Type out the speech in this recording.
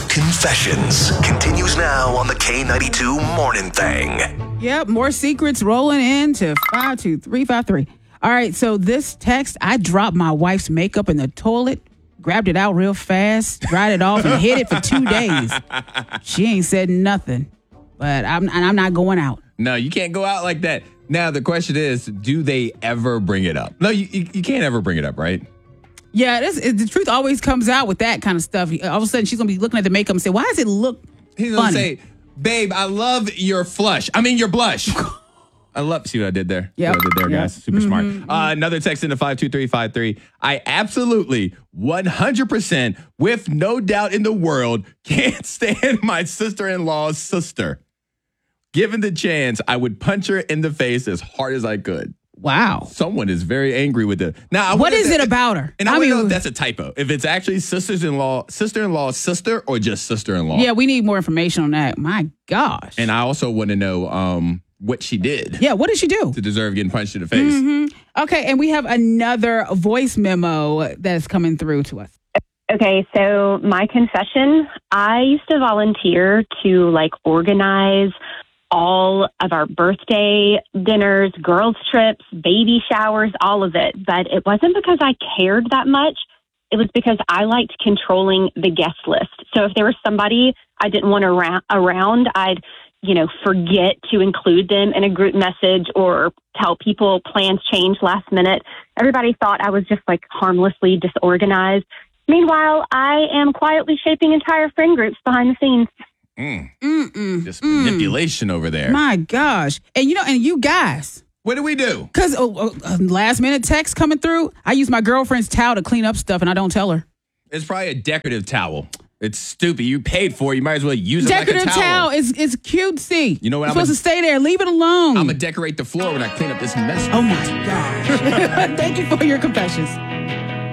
Confessions continues now on the K92 Morning Thing. Yep, more secrets rolling into 52353. All right, so this text, I dropped my wife's makeup in the toilet, grabbed it out real fast, dried it off, and hid it for 2 days. She ain't said nothing, but I'm not going out. No, you can't go out like that. Now, the question is, do they ever bring it up? No, you can't ever bring it up, right? Yeah, the truth always comes out with that kind of stuff. All of a sudden, she's going to be looking at the makeup and say, why does it look He's funny? going to say, babe, I love your your blush. I love, see what I did there? Yep. See what I did there, Yep. guys? Super smart. Another text into 52353. I absolutely, 100%, with no doubt in the world, can't stand my sister-in-law's sister. Given the chance, I would punch her in the face as hard as I could. Wow. Someone is very angry with it. Now, What is it about her? And I mean, know if that's a typo. If it's actually sister-in-law's sister, or just sister-in-law. Yeah, we need more information on that. My gosh. And I also want to know what she did. Yeah, what did she do? To deserve getting punched in the face. Okay, and we have another voice memo that's coming through to us. Okay, so my confession, I used to volunteer to organize all of our birthday dinners, girls' trips, baby showers, all of it. But it wasn't because I cared that much. It was because I liked controlling the guest list. So if there was somebody I didn't want around, I'd, forget to include them in a group message or tell people plans change last minute. Everybody thought I was just harmlessly disorganized. Meanwhile, I am quietly shaping entire friend groups behind the scenes. Just manipulation over there. My gosh. And you guys. What do we do? Because last minute text coming through, I use my girlfriend's towel to clean up stuff and I don't tell her. It's probably a decorative towel. It's stupid. You paid for it. You might as well use it like a Decorative towel is cutesy. You know what? You're supposed to stay there. Leave it alone. I'm going to decorate the floor when I clean up this mess. Oh my gosh. Thank you for your confessions.